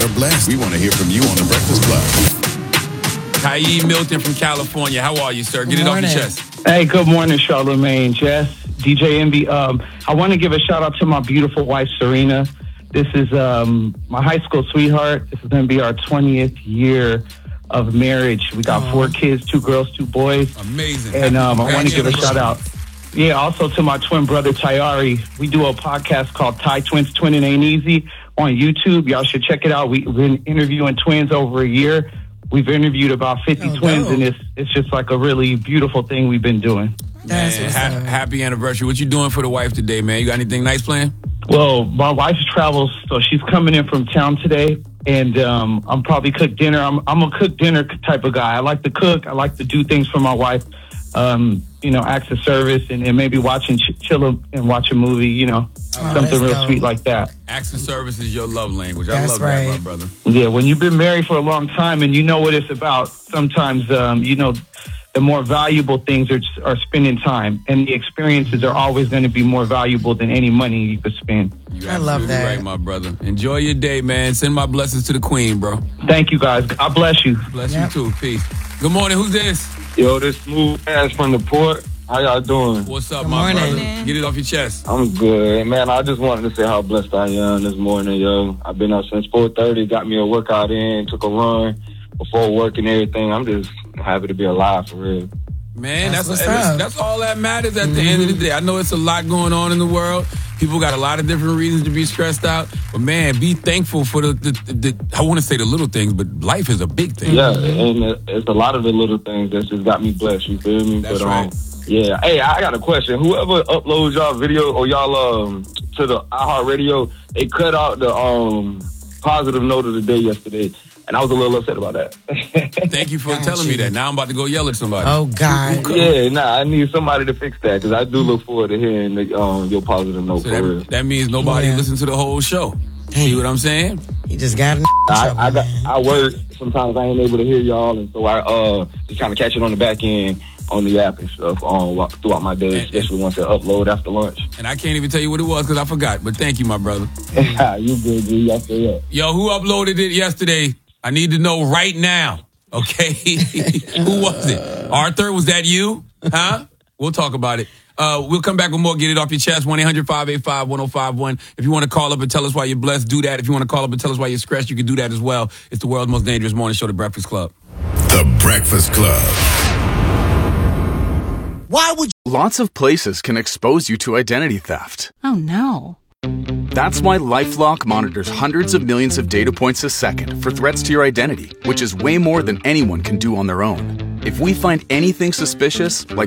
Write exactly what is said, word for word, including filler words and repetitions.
They're blessed. We want to hear from you on The Breakfast Club. Taib Milton from California. How are you, sir? Get it off your chest. Hey, good morning, Charlamagne, Jess, D J Envy. Um, I want to give a shout out to my beautiful wife, Serena. This is um, my high school sweetheart. This is going to be our twentieth year of marriage. We got four kids, two girls, two boys. Amazing. And um, I want to give a shout out. Yeah, also to my twin brother, Tyari. We do a podcast called Ty Twins Twinning Ain't Easy on YouTube. Y'all should check it out. We've been interviewing twins over a year. We've interviewed about fifty oh, twins, no. and it's it's just like a really beautiful thing we've been doing. Man, ha- happy anniversary. What you doing for the wife today, man? You got anything nice planned? Well, my wife travels, so she's coming in from town today, and um, I'm probably cook dinner. I'm I'm a cook dinner type of guy. I like to cook. I like to do things for my wife. Um, you know, acts of service, and, and maybe watching ch- chill and watch a movie. You know, oh, something real dope. Sweet like that. Acts of service is your love language. I That's love right. that, my brother. Yeah, when you've been married for a long time and you know what it's about, sometimes um, you know the more valuable things are are spending time, and the experiences are always going to be more valuable than any money you could spend. You're I love that. Right, my brother. Enjoy your day, man. Send my blessings to the queen, bro. Thank you, guys. God bless you. Bless Yep. you too. Peace. Good morning. Who's this? Yo, this smooth ass from the port. How y'all doing? What's up, Good my morning. brother? Get it off your chest. I'm good. Man, I just wanted to say how blessed I am this morning, yo. I've been up since four thirty, got me a workout in, took a run before work and everything. I'm just happy to be alive, for real. Man, That's that's what's that's, up. that's all that matters at the end of the day. I know it's a lot going on in the world. People got a lot of different reasons to be stressed out. But, man, be thankful for the, the, the, the I want to say the little things, but life is a big thing. Yeah, and it's a lot of the little things that just got me blessed, you feel me? That's but, right. Um, yeah. Hey, I got a question. Whoever uploads y'all video or y'all um to the iHeartRadio, they cut out the um positive note of the day yesterday. And I was a little upset about that. Thank you for Got telling you. me that. Now I'm about to go yell at somebody. Oh, God. Yeah, nah, I need somebody to fix that because I do look forward to hearing the, um, your positive note. So for real. that, that means nobody Yeah. listened to the whole show. See what I'm saying? He just got in I, trouble, I got man. I work. Sometimes I ain't able to hear y'all, and so I uh just kind of catch it on the back end on the app and stuff on throughout my day, especially once I upload after lunch. And I can't even tell you what it was because I forgot. But thank you, my brother. You good, G? Y'all stay up. Yo, who uploaded it yesterday? I need to know right now. Okay? Who was it? Arthur, was that you? Huh? We'll talk about it. Uh, we'll come back with more. Get it off your chest. one eight hundred five eight five one oh five one. If you want to call up and tell us why you're blessed, do that. If you want to call up and tell us why you're stressed, you can do that as well. It's the world's most dangerous morning show, The Breakfast Club. The Breakfast Club. Why would you? Lots of places can expose you to identity theft. Oh, no. That's why LifeLock monitors hundreds of millions of data points a second for threats to your identity, which is way more than anyone can do on their own. If we find anything suspicious, like